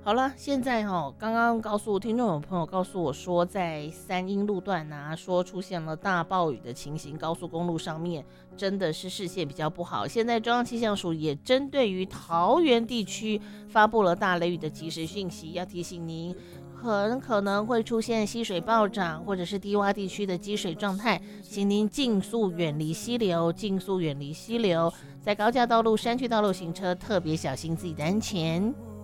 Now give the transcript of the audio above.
好了，现在刚刚告诉听众有朋友告诉我说，在三英路段啊，说出现了大暴雨的情形，高速公路上面真的是视线比较不好。现在中央气象署也针对于桃园地区发布了大雷雨的即时讯息，要提醒您。很可能会出现溪水暴涨，或者是低洼地区的积水状态，请您尽速远离溪流，尽速远离溪流。在高架道路、山区道路行车，特别小心自己的安全。